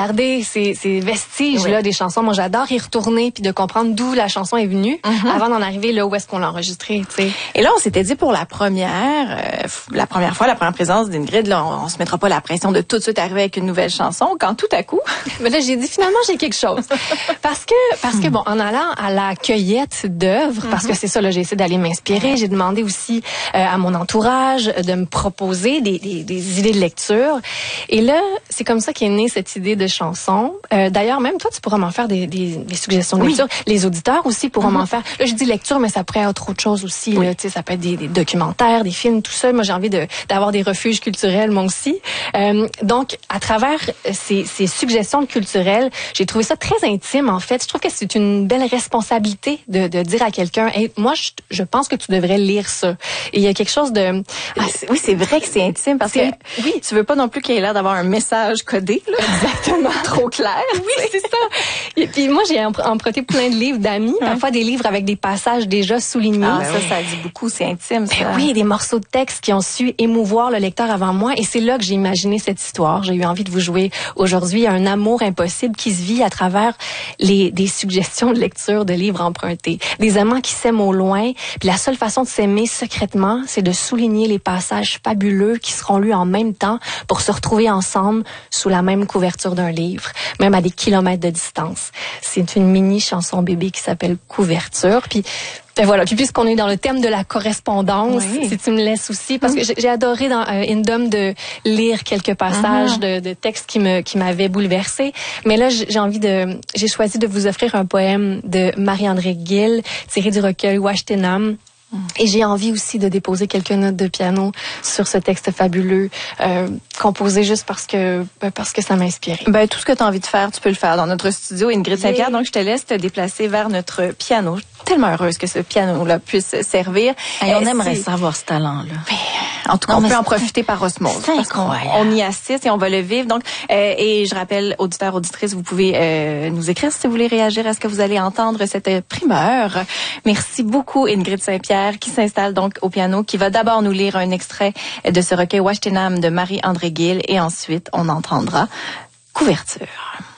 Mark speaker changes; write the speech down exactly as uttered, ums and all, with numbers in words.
Speaker 1: garder ces, ces vestiges-là oui. des chansons. Moi, j'adore y retourner puis de comprendre d'où la chanson est venue mm-hmm. avant d'en arriver là où est-ce qu'on l'a enregistrée, tu sais.
Speaker 2: Et là, on s'était dit pour la première, euh, la première fois, la première présence d'Ingrid, là, on, on se mettra pas la pression de tout de suite arriver avec une nouvelle chanson quand tout à coup.
Speaker 1: Mais là, j'ai dit finalement, j'ai quelque chose. Parce que, parce que bon, en allant à la cueillette d'œuvres, mm-hmm. parce que c'est ça, là, j'ai essayé d'aller m'inspirer. J'ai demandé aussi euh, à mon entourage de me proposer des, des, des idées de lecture. Et là, c'est comme ça qu'est née cette idée de chanson. Euh, d'ailleurs, même toi, tu pourras m'en faire des, des, des suggestions de oui. lecture. Les auditeurs aussi pourront mm-hmm. m'en faire. Là, je dis lecture, mais ça pourrait être autre chose aussi. Oui. Là, tu sais, ça peut être des, des documentaires, des films, tout ça. Moi, j'ai envie de d'avoir des refuges culturels, moi aussi. Euh, donc, à travers ces, ces suggestions culturelles, j'ai trouvé ça très intime, en fait. Je trouve que c'est une belle responsabilité de, de dire à quelqu'un, hey, moi, je, je pense que tu devrais lire ça. Et il y a quelque chose de...
Speaker 2: Ah, c'est, oui, c'est vrai que c'est intime parce c'est, que oui, tu veux pas non plus qu'il ait l'air d'avoir un message codé, là.
Speaker 1: Exactement.
Speaker 2: Trop clair.
Speaker 1: Oui, c'est ça. Et puis moi, j'ai emprunté plein de livres d'amis, ouais. parfois des livres avec des passages déjà soulignés.
Speaker 2: Ah, ça, ça dit beaucoup, c'est intime, ça.
Speaker 1: Ben oui, des morceaux de texte qui ont su émouvoir le lecteur avant moi. Et c'est là que j'ai imaginé cette histoire. J'ai eu envie de vous jouer aujourd'hui un amour impossible qui se vit à travers les des suggestions de lecture de livres empruntés. Des amants qui s'aiment au loin. Puis la seule façon de s'aimer secrètement, c'est de souligner les passages fabuleux qui seront lus en même temps pour se retrouver ensemble sous la même couverture d'un livre, même à des kilomètres de distance. C'est une mini chanson bébé qui s'appelle Couverture. Puis ben voilà. Puis puisqu'on est dans le thème de la correspondance, oui. si tu me laisses aussi, parce que j'ai, j'ai adoré dans euh, Indom de lire quelques passages uh-huh. de, de textes qui me qui m'avaient bouleversée. Mais là, j'ai envie de, j'ai choisi de vous offrir un poème de Marie-André Gill tiré du recueil Ouachtenam. Et j'ai envie aussi de déposer quelques notes de piano sur ce texte fabuleux, euh, composé juste parce que parce que ça m'a inspiré.
Speaker 2: Ben tout ce que tu as envie de faire, tu peux le faire dans notre studio Ingrid Saint-Pierre. Donc je te laisse te déplacer vers notre piano. Je suis tellement heureuse que ce piano-là puisse servir.
Speaker 3: Et on euh, aimerait c'est... savoir ce talent-là.
Speaker 2: Ben, en tout cas, non, on peut en profiter par osmose.
Speaker 3: C'est incroyable.
Speaker 2: On, on y assiste et on va le vivre. Donc, euh, et je rappelle, auditeurs, auditrices, vous pouvez euh, nous écrire si vous voulez réagir à ce que vous allez entendre cette primeur. Merci beaucoup Ingrid Saint-Pierre qui s'installe donc au piano, qui va d'abord nous lire un extrait de ce recueil Ouachtenam de Marie-André Gill et ensuite on entendra Couverture.